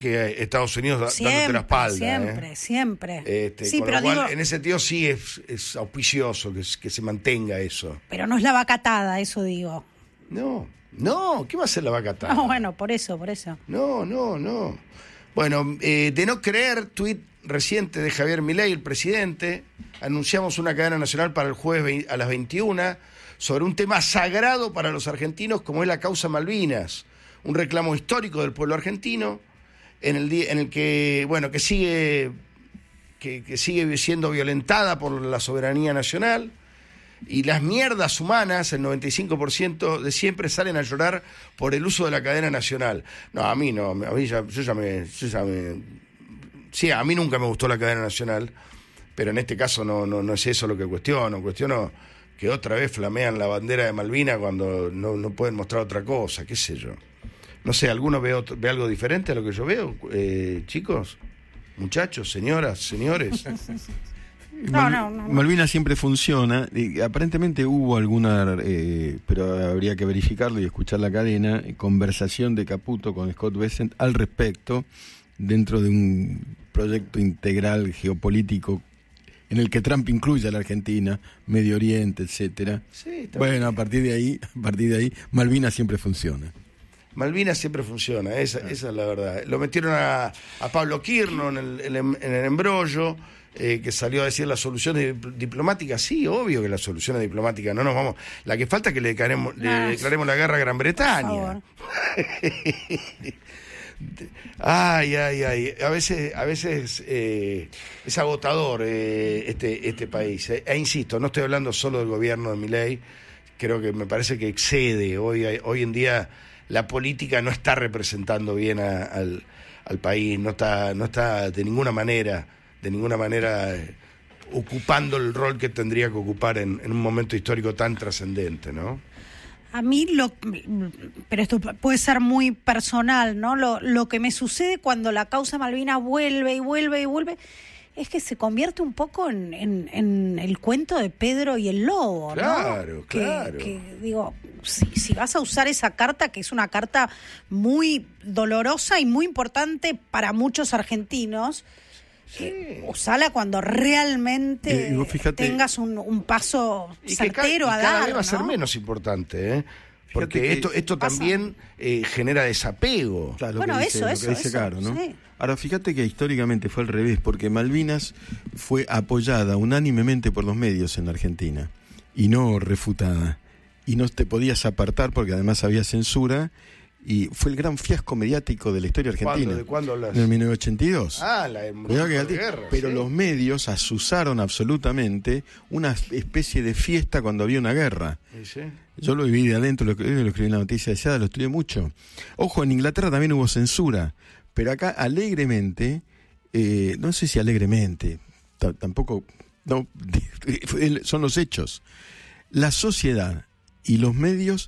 que Estados Unidos siempre, dándote la espalda. Siempre. Sí, con lo cual, en ese sentido sí es auspicioso que se mantenga eso. Pero no es la vaca atada, eso digo. No, ¿qué va a ser la vaca atada? No, bueno, por eso. No. Bueno, de no creer, tuit reciente de Javier Milei, el presidente, anunciamos una cadena nacional para el jueves a las 21 sobre un tema sagrado para los argentinos como es la causa Malvinas, un reclamo histórico del pueblo argentino en el que, bueno, que sigue siendo violentada por la soberanía nacional. Y las mierdas humanas, el 95% de siempre salen a llorar por el uso de la cadena nacional. No, a mí no, sí, a mí nunca me gustó la cadena nacional, pero en este caso no es eso lo que cuestiono que otra vez flamean la bandera de Malvinas cuando no pueden mostrar otra cosa, qué sé yo. No sé, ¿alguno ve algo diferente a lo que yo veo, chicos? Muchachos, señoras, señores. No. Malvinas siempre funciona. Aparentemente hubo alguna, pero habría que verificarlo y escuchar la cadena, conversación de Caputo con Scott Bessent al respecto, dentro de un proyecto integral geopolítico en el que Trump incluye a la Argentina, Medio Oriente, etcétera. Sí, bueno, a partir de ahí, Malvinas siempre funciona. Malvinas siempre funciona, esa es la verdad. Lo metieron a Pablo Quirno en el embrollo, que salió a decir las soluciones diplomáticas. Sí, obvio que las soluciones diplomáticas no nos vamos. La que falta es que le declaremos la guerra a Gran Bretaña. Ay. A veces es agotador este país. Insisto, no estoy hablando solo del gobierno de Milei. Creo que me parece que excede. Hoy en día la política no está representando bien al país, no está de ninguna manera ocupando el rol que tendría que ocupar en un momento histórico tan trascendente, ¿no? A mí pero esto puede ser muy personal, ¿no? Lo que me sucede cuando la causa Malvinas vuelve es que se convierte un poco en el cuento de Pedro y el lobo, ¿no? Claro. Que digo, si vas a usar esa carta, que es una carta muy dolorosa y muy importante para muchos argentinos, usala cuando realmente tengas un paso certero a dar. Cada vez va a ser ¿no? menos importante, porque esto también genera desapego. Claro, bueno, eso, Caro, ¿no? Sí. Ahora, fíjate que históricamente fue al revés, porque Malvinas fue apoyada unánimemente por los medios en Argentina y no refutada. Y no te podías apartar porque además había censura. Y fue el gran fiasco mediático de la historia argentina. ¿De cuándo hablas? En el 1982. La guerra. Pero ¿sí? Los medios asusaron absolutamente una especie de fiesta cuando había una guerra. ¿Sí? Yo lo viví de adentro, lo escribí en la noticia deseada, lo estudié mucho. Ojo, en Inglaterra también hubo censura, pero acá alegremente, no sé si alegremente, tampoco, no, son los hechos. La sociedad y los medios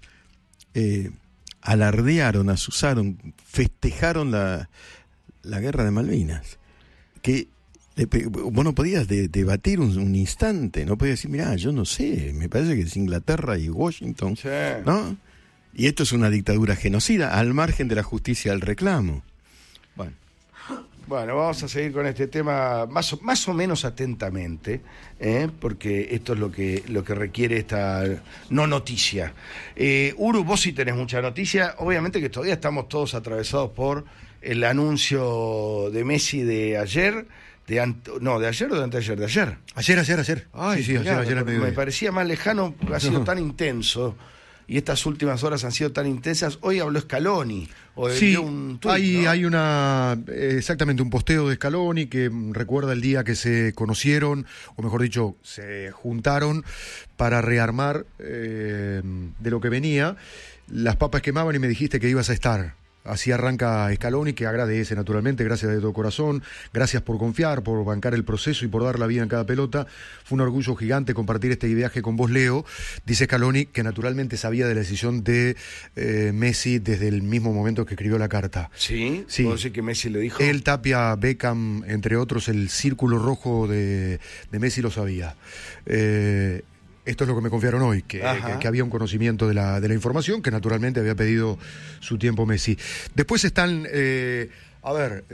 alardearon, asusaron, festejaron la guerra de Malvinas, que vos no podías debatir un instante, no podías decir, mirá, yo no sé, me parece que es Inglaterra y Washington, sí, ¿no? Y esto es una dictadura genocida, al margen de la justicia del reclamo. Bueno, vamos a seguir con este tema más o menos atentamente, porque esto es lo que requiere esta no noticia. Uru, vos sí tenés mucha noticia. Obviamente que todavía estamos todos atravesados por el anuncio de Messi de ayer. ¿De ayer o de anteayer? De ayer. Ayer. Ay, sí, ayer me parecía más lejano, ha sido tan intenso. Y estas últimas horas han sido tan intensas. Hoy habló Scaloni. Sí, un tuit, ¿no? hay exactamente un posteo de Scaloni que recuerda el día que se conocieron, o mejor dicho, se juntaron para rearmar de lo que venía. Las papas quemaban y me dijiste que ibas a estar. Así arranca Scaloni, que agradece naturalmente, gracias de todo corazón, gracias por confiar, por bancar el proceso y por dar la vida en cada pelota. Fue un orgullo gigante compartir este viaje con vos, Leo. Dice Scaloni que naturalmente sabía de la decisión de Messi desde el mismo momento que escribió la carta. ¿Sí? Sí. ¿Puedo decir que Messi le dijo? Él, Tapia, Beckham, entre otros, el círculo rojo de Messi lo sabía. Esto es lo que me confiaron hoy, que había un conocimiento de la información, que naturalmente había pedido su tiempo Messi. Después están A ver,